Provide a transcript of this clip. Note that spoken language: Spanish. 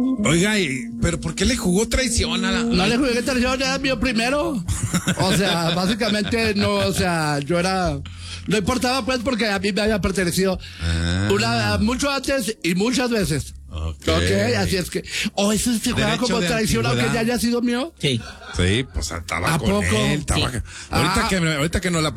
Oiga, pero ¿por qué le jugó traición a la...? No le jugué traición, era mío primero. O sea, básicamente no, o sea, yo era... No importaba pues porque a mí me había pertenecido mucho antes y muchas veces. Okay, así es que... ¿eso se juega como traición aunque ya haya sido mío? Sí. Sí, pues estaba ¿A con poco? él. Sí. Ahorita que nos la